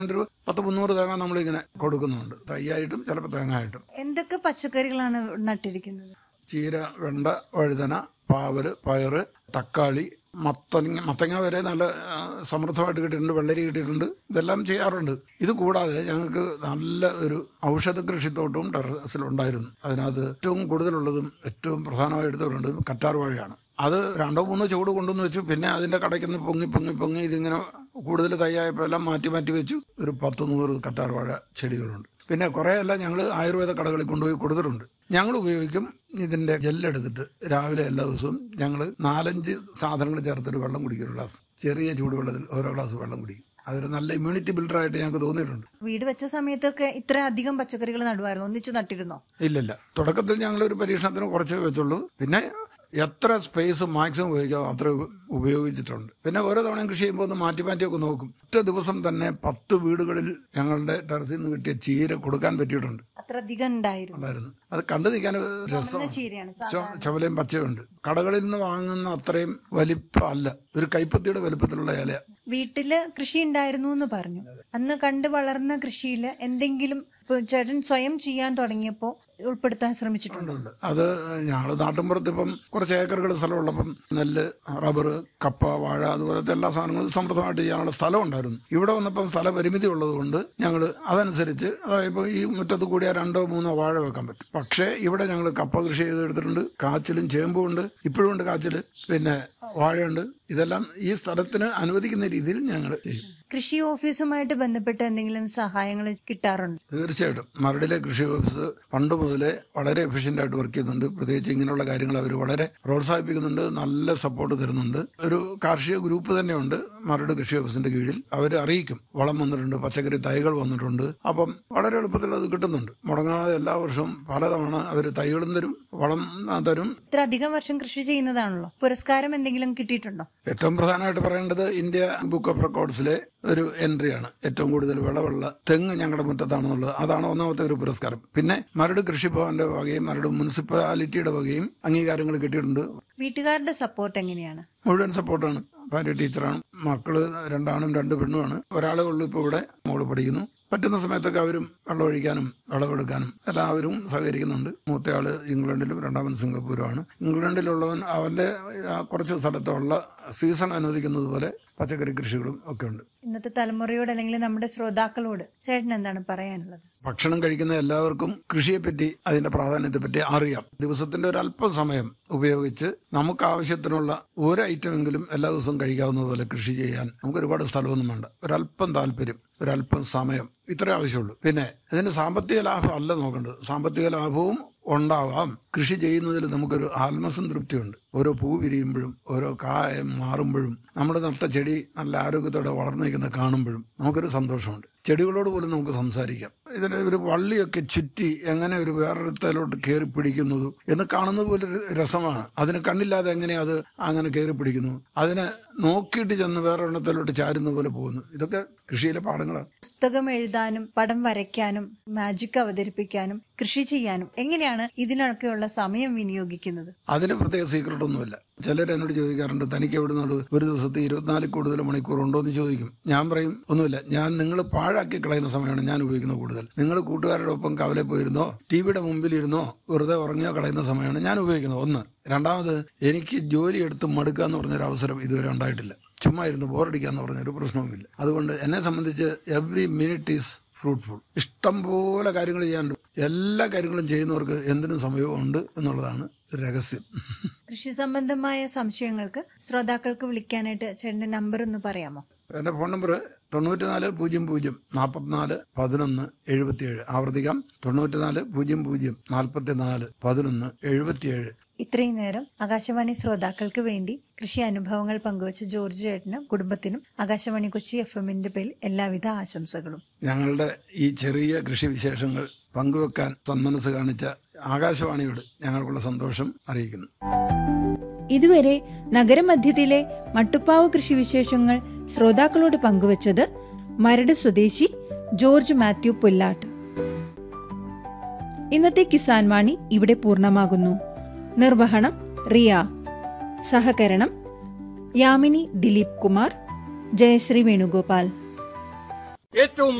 ഒരു 10-300 തേങ്ങ നമ്മളിങ്ങനെ കൊടുക്കുന്നുണ്ട്, തൈയായിട്ടും ചിലപ്പോൾ തേങ്ങായിട്ടും. എന്തൊക്കെ പച്ചക്കറികളാണ് നട്ടിരിക്കുന്നത്? ചീര, വെണ്ട, വഴുതന, പാവല്, പയറ്, തക്കാളി, മത്തങ്ങ വരെ നല്ല സമൃദ്ധമായിട്ട് കിട്ടിയിട്ടുണ്ട്, വെള്ളരി കിട്ടിയിട്ടുണ്ട്. ഇതെല്ലാം ചെയ്യാറുണ്ട്. ഇത് കൂടാതെ ഞങ്ങൾക്ക് നല്ല ഒരു ഔഷധ കൃഷിത്തോട്ടവും ടെറസിലുണ്ടായിരുന്നു. അതിനകത്ത് ഏറ്റവും കൂടുതലുള്ളതും ഏറ്റവും പ്രധാനമായി എടുത്തിട്ടുള്ളത് കറ്റാർ വാഴയാണ്. അത് 2-3 ചുവട് കൊണ്ടുവന്ന് വെച്ചു. പിന്നെ അതിന്റെ കടയ്ക്ക് പൊങ്ങി ഇതിങ്ങനെ കൂടുതൽ തൈയായപ്പോൾ എല്ലാം മാറ്റി വെച്ചു. ഒരു 10-100 കറ്റാർ വാഴ ചെടികളുണ്ട്. പിന്നെ കുറേയെല്ലാം ഞങ്ങൾ ആയുർവേദ കടകളിൽ കൊണ്ടുപോയി കൊടുത്തിട്ടുണ്ട്. ഞങ്ങൾ ഉപയോഗിക്കും ഇതിന്റെ ജെല്ലെടുത്തിട്ട് രാവിലെ എല്ലാ ദിവസവും ഞങ്ങൾ 4-5 സാധനങ്ങൾ ചേർത്തൊരു വെള്ളം കുടിക്കും. ഒരു ഗ്ലാസ് ചെറിയ ചൂടുവെള്ളത്തിൽ ഓരോ ഗ്ലാസ് വെള്ളം കുടിക്കും. അതൊരു നല്ല ഇമ്മ്യൂണിറ്റി ബിൽഡറായിട്ട് ഞങ്ങൾക്ക് തോന്നിയിട്ടുണ്ട്. വീട് വെച്ച സമയത്തൊക്കെ ഇത്ര അധികം പച്ചക്കറികൾ നടുവായിരുന്നു, ഒന്നിച്ചു നട്ടിരുന്നോ? ഇല്ലില്ല, തുടക്കത്തിൽ ഞങ്ങളൊരു പരീക്ഷണത്തിന് കുറച്ച് വെച്ചുള്ളൂ. പിന്നെ എത്ര സ്പേസ് മാക്സിമം ഉപയോഗിക്കാമോ അത്ര ഉപയോഗിച്ചിട്ടുണ്ട്. പിന്നെ ഓരോ തവണയും കൃഷി ചെയ്യുമ്പോൾ ഒന്ന് മാറ്റിയൊക്കെ നോക്കും. ഒറ്റ ദിവസം തന്നെ 10 വീടുകളിൽ ഞങ്ങളുടെ ടെറസിൽ നിന്ന് കിട്ടിയ ചീര കൊടുക്കാൻ പറ്റിയിട്ടുണ്ട്. അത്ര അധികം ഉണ്ടായിരുന്നു. അത് കണ്ടു നിൽക്കാൻ രസം. ചവലയും പച്ചയുണ്ട്. കടകളിൽ നിന്ന് വാങ്ങുന്ന അത്രയും വലിപ്പമല്ല, ഒരു കൈപ്പത്തിയുടെ വലിപ്പത്തിലുള്ള ഇല. വീട്ടില് കൃഷി ഉണ്ടായിരുന്നു എന്ന് പറഞ്ഞു. അന്ന് കണ്ടു വളർന്ന കൃഷിയിൽ എന്തെങ്കിലും ചേട്ടൻ സ്വയം ചെയ്യാൻ തുടങ്ങിയപ്പോ ഉൾപ്പെടുത്താൻ ശ്രമിച്ചിട്ടുണ്ട്? അത് ഞങ്ങൾ നാട്ടിൻപുറത്ത് ഇപ്പം കുറച്ച് ഏക്കറുകൾ സ്ഥലമുള്ളപ്പം നെല്ല്, റബ്ബർ, കപ്പ, വാഴ അതുപോലത്തെ എല്ലാ സാധനങ്ങളും സമൃദ്ധമായിട്ട് ചെയ്യാനുള്ള സ്ഥലം ഉണ്ടായിരുന്നു. ഇവിടെ വന്നപ്പം സ്ഥല പരിമിതി ഉള്ളതുകൊണ്ട് ഞങ്ങൾ അതനുസരിച്ച്, അതായത് ഈ മുറ്റത്ത് കൂടിയ 2-3 വാഴ വെക്കാൻ പറ്റും. പക്ഷേ ഇവിടെ ഞങ്ങൾ കപ്പ കൃഷി ചെയ്തെടുത്തിട്ടുണ്ട്. കാച്ചിലും ചേമ്പും ഉണ്ട്, ഇപ്പോഴും ഉണ്ട് കാച്ചില്, പിന്നെ വാഴയുണ്ട്. ഇതെല്ലാം ഈ സ്ഥലത്തിന് അനുവദിക്കുന്ന രീതിയിൽ ഞങ്ങൾ ചെയ്യും. കൃഷി ഓഫീസുമായിട്ട് ബന്ധപ്പെട്ട് എന്തെങ്കിലും സഹായങ്ങൾ കിട്ടാറുണ്ട്? തീർച്ചയായിട്ടും. മരടിലെ കൃഷി ഓഫീസ് പണ്ട് മുതലേ വളരെ എഫിഷ്യന്റ് ആയിട്ട് വർക്ക് ചെയ്യുന്നുണ്ട്. പ്രത്യേകിച്ച് ഇങ്ങനെയുള്ള കാര്യങ്ങൾ അവർ വളരെ പ്രോത്സാഹിപ്പിക്കുന്നുണ്ട്, നല്ല സപ്പോർട്ട് തരുന്നുണ്ട്. ഒരു കാർഷിക ഗ്രൂപ്പ് തന്നെയുണ്ട് മരട് കൃഷി ഓഫീസിന്റെ കീഴിൽ. അവർ അറിയിക്കും വളം വന്നിട്ടുണ്ട്, പച്ചക്കറി തൈകൾ വന്നിട്ടുണ്ട്. അപ്പം വളരെ എളുപ്പത്തിൽ അത് കിട്ടുന്നുണ്ട്. മുടങ്ങാതെ എല്ലാ വർഷവും പലതവണ അവർ തൈകളും തരും, വളം തരും. ഇത്ര അധികം വർഷം കൃഷി ചെയ്യുന്നതാണല്ലോ, പുരസ്കാരം എന്തെങ്കിലും കിട്ടിയിട്ടുണ്ടോ? ഏറ്റവും പ്രധാനമായിട്ട് പറയേണ്ടത് ഇന്ത്യ ബുക്ക് ഓഫ് റെക്കോർഡ്സിലെ ഒരു എൻട്രിയാണ്. ഏറ്റവും കൂടുതൽ വിളവുള്ള തെങ്ങ് ഞങ്ങളുടെ മുറ്റത്താണെന്നുള്ളത്. അതാണ് ഒന്നാമത്തെ ഒരു പുരസ്കാരം. പിന്നെ മരട് കൃഷിഭവന്റെ വകയും മരട് മുനിസിപ്പാലിറ്റിയുടെ വകയും അംഗീകാരങ്ങൾ കിട്ടിയിട്ടുണ്ട്. വീട്ടുകാരുടെ സപ്പോർട്ട് എങ്ങനെയാണ്? മുഴുവൻ സപ്പോർട്ടാണ്. ഭാര്യ ടീച്ചറാണ്, മക്കള് 2 ആണും 2 പെണ്ണുമാണ്. ഒരാളെ ഉള്ളൂ ഇപ്പോൾ ഇവിടെ, മോള് പഠിക്കുന്നു. പറ്റുന്ന സമയത്തൊക്കെ അവരും വെള്ളമൊഴിക്കാനും വിളവെടുക്കാനും എല്ലാവരും സഹകരിക്കുന്നുണ്ട്. മൂത്തയാള് ഇംഗ്ലണ്ടിലും രണ്ടാമൻ സിംഗപ്പൂരുമാണ്. ഇംഗ്ലണ്ടിലുള്ളവൻ അവന്റെ കുറച്ച് സ്ഥലത്തുള്ള സീസൺ അനുവദിക്കുന്നത് പോലെ പച്ചക്കറി കൃഷികളും ഒക്കെ ഉണ്ട്. ഇന്നത്തെ തലമുറയോട് അല്ലെങ്കിൽ നമ്മുടെ ശ്രോതാക്കളോട് ചേട്ടൻ എന്താണ് പറയാനുള്ളത്? ഭക്ഷണം കഴിക്കുന്ന എല്ലാവർക്കും കൃഷിയെപ്പറ്റി, അതിന്റെ പ്രാധാന്യത്തെപ്പറ്റി അറിയാം. ദിവസത്തിന്റെ ഒരല്പം സമയം ഉപയോഗിച്ച് നമുക്ക് ആവശ്യത്തിനുള്ള ഒരു ഐറ്റമെങ്കിലും എല്ലാ ദിവസവും കഴിക്കാവുന്നത് പോലെ കൃഷി ചെയ്യാൻ നമുക്ക് ഒരുപാട് സ്ഥലമൊന്നും വേണ്ട. ഒരല്പം താല്പര്യം, ഒരല്പം സമയം, ഇത്രേ ആവശ്യമുള്ളൂ. പിന്നെ ഇതിന് സാമ്പത്തിക ലാഭം അല്ല നോക്കേണ്ടത്. സാമ്പത്തിക ലാഭവും ഉണ്ടാവാം. കൃഷി ചെയ്യുന്നതിൽ നമുക്കൊരു ആത്മസംതൃപ്തിയുണ്ട്. ഓരോ പൂ വിരിയുമ്പോഴും ഓരോ കായം മാറുമ്പോഴും നമ്മുടെ നട്ട ചെടി നല്ല ആരോഗ്യത്തോടെ വളർന്നു നിൽക്കുന്നത് കാണുമ്പോഴും നമുക്കൊരു സന്തോഷമുണ്ട്. ചെടികളോട് പോലും നമുക്ക് സംസാരിക്കാം. ഇതിന് ഒരു വള്ളിയൊക്കെ ചുറ്റി എങ്ങനെ ഒരു വേറൊരുത്തലോട്ട് കയറി പിടിക്കുന്നത് എന്ന് കാണുന്നത് പോലെ ഒരു രസമാണ്. അതിന് കണ്ണില്ലാതെ എങ്ങനെ അത് അങ്ങനെ കയറി പിടിക്കുന്നു, അതിനെ നോക്കിയിട്ട് ചെന്ന് വേറെ എണ്ണത്തിലോട്ട് ചാരുന്ന പോലെ പോകുന്നു. ഇതൊക്കെ കൃഷിയിലെ പാഠങ്ങളാണ്. പുസ്തകം എഴുതാനും പടം വരയ്ക്കാനും മാജിക് അവതരിപ്പിക്കാനും കൃഷി ചെയ്യാനും എങ്ങനെയാണ് ഇതിനൊക്കെയുള്ള സമയം വിനിയോഗിക്കുന്നത്? അതിന് പ്രത്യേക സീക്രട്ട് ഒന്നുമില്ല. ചിലർ എന്നോട് ചോദിക്കാറുണ്ട്, തനിക്ക് എവിടുന്നത് ഒരു ദിവസത്തെ 24 കൂടുതൽ മണിക്കൂർ ഉണ്ടോ എന്ന് ചോദിക്കും. ഞാൻ പറയും, ഒന്നുമില്ല. നിങ്ങൾ പാഴാക്കി കളയുന്ന സമയമാണ് ഞാൻ ഉപയോഗിക്കുന്നത് കൂടുതൽ. നിങ്ങൾ കൂട്ടുകാരുടെ ഒപ്പം കവലെ പോയിരുന്നോ, ടിവിയുടെ മുമ്പിലിരുന്നോ, വെറുതെ ഉറങ്ങിയോ കളയുന്ന സമയമാണ് ഞാൻ ഉപയോഗിക്കുന്നത്. ഒന്ന്. രണ്ടാമത്, എനിക്ക് ജോലി എടുത്ത് മടുക്കുക എന്ന് പറഞ്ഞൊരു അവസരം ഇതുവരെ ഉണ്ടായിട്ടില്ല. ചുമ്മാ ഇരുന്ന് ബോറടിക്കുക എന്ന് പറഞ്ഞൊരു പ്രശ്നവുമില്ല. അതുകൊണ്ട് എന്നെ സംബന്ധിച്ച് എവറി മിനിറ്റ് ഈസ് ഫ്രൂട്ട്ഫുൾ. ഇഷ്ടം പോലെ കാര്യങ്ങൾ ചെയ്യാനുണ്ട്. എല്ലാ കാര്യങ്ങളും ചെയ്യുന്നവർക്ക് എന്തിനും സമയമുണ്ട് എന്നുള്ളതാണ് രഹസ്യം. കൃഷി സംബന്ധമായ സംശയങ്ങൾക്ക് ശ്രോതാക്കൾക്ക് വിളിക്കാനായിട്ട് ചേട്ടന്റെ നമ്പർ ഒന്ന് പറയാമോ? എന്റെ ഫോൺ നമ്പർ 94 00 44 11 77. ആവർത്തിക്കാം, 94 00 44 11 77. ഇത്രയും നേരം ആകാശവാണി ശ്രോതാക്കൾക്ക് വേണ്ടി കൃഷി അനുഭവങ്ങൾ പങ്കുവച്ച ജോർജ് ചേട്ടനും കുടുംബത്തിനും ആകാശവാണി കൊച്ചി FM-ന്റെ പേരിൽ എല്ലാവിധ ആശംസകളും. ഞങ്ങളുടെ ഈ ചെറിയ കൃഷി വിശേഷങ്ങൾ പങ്കുവെക്കാൻ സന്മനസ് കാണിച്ച ആകാശവാണിയോട് ഞങ്ങൾക്കുള്ള സന്തോഷം അറിയിക്കുന്നു. ഇതുവരെ നഗരമധ്യത്തിലെ മട്ടുപ്പാവ് കൃഷിവിശേഷങ്ങൾ ശ്രോതാക്കളോട് പങ്കുവച്ചത് മരട് സ്വദേശി ജോർജ് മാത്യു പുല്ലാട്ട്. ഇന്നത്തെ കിസാൻ വാണി ഇവിടെ പൂർണ്ണമാകുന്നു. നിർവഹണം റിയ, സഹകരണം യാമിനി ദിലീപ് കുമാർ, ജയശ്രീ വേണുഗോപാൽ. ഏറ്റവും